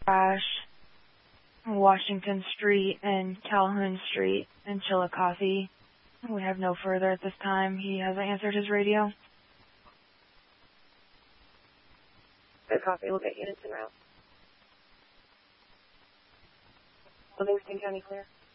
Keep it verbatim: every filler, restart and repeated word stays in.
Crash, Washington Street and Calhoun Street in Chillicothe. We have no further at this time. He hasn't answered his radio. Good copy. We'll get units en route. Livingston County clear.